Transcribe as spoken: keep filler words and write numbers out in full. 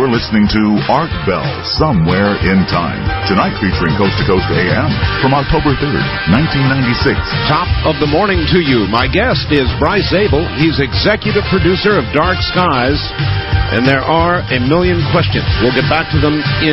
You're listening to Art Bell, Somewhere in Time. Tonight featuring Coast to Coast A M from October third, nineteen ninety-six. Top of the morning to you. My guest is Bryce Zabel. He's executive producer of Dark Skies, and there are a million questions. We'll get back to them in